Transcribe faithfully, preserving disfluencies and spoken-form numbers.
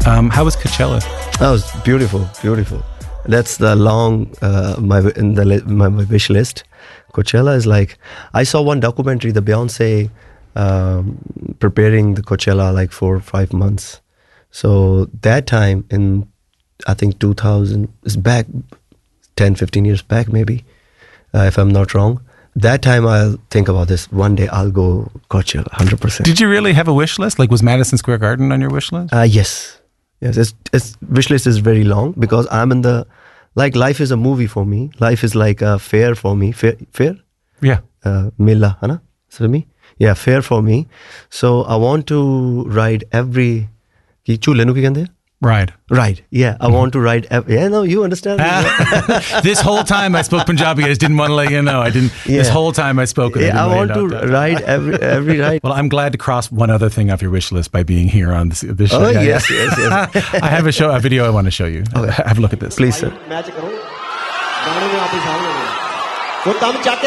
Um, how was Coachella? That was beautiful, beautiful. That's the long uh, my in the li- my, my wish list. Coachella is like, I saw one documentary, the Beyonce um, preparing the Coachella like for five months. So that time in, I think two thousand, is back ten, fifteen years back maybe, uh, if I'm not wrong. That time I'll think about this. One day I'll go Coachella, one hundred percent. Did you really have a wish list? Like, was Madison Square Garden on your wish list? Uh, yes. Yes, it's, it's wish list is very long because I'm in the, like life is a movie for me. Life is like a fair for me. Fair? fair? Yeah. Uh, Mela, है ना? For me? Yeah, fair for me. So I want to ride every, ki chule nu ki kehande? Ride. Ride. Yeah, I want to ride. Every, yeah, no, you understand. This whole time I spoke Punjabi. I just didn't want to let you know. I didn't. Yeah. This whole time I spoke it. Yeah, I, I want to that. ride every every ride. Well, I'm glad to cross one other thing off your wish list by being here on this, this show. Oh, Yeah, yes, yeah. yes, yes. I have a show, a video I want to show you. Okay. Have a look at this. Please, sir.